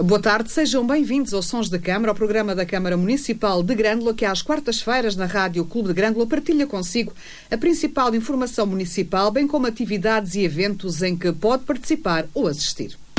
Boa tarde, sejam bem-vindos aos Sons da Câmara, ao programa da Câmara Municipal de Grândola, que às quartas-feiras na Rádio Clube de Grândola partilha consigo a principal informação municipal, bem como atividades e eventos em que pode participar ou assistir.